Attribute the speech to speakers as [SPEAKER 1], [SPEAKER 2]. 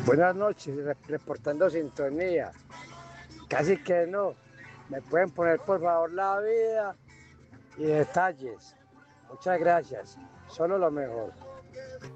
[SPEAKER 1] Buenas noches, reportando sintonía. Casi que no. ¿Me pueden poner por favor la vida y detalles? Muchas gracias. Solo lo mejor.